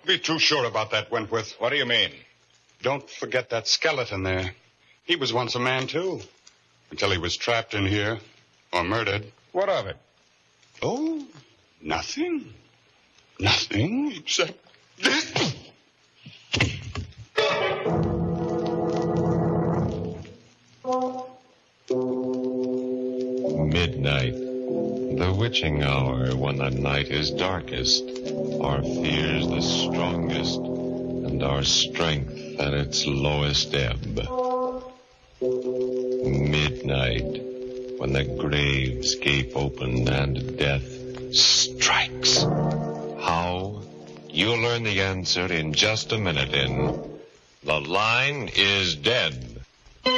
be too sure about that, Wentworth. What do you mean? Don't forget that skeleton there. He was once a man, too. Until he was trapped in here. Or murdered. What of it? Oh, nothing. Nothing except this. Midnight, the witching hour when the night is darkest, our fears the strongest, and our strength at its lowest ebb. Midnight, when the graves gape open and death strikes. How? You'll learn the answer in just a minute in The Line is Dead.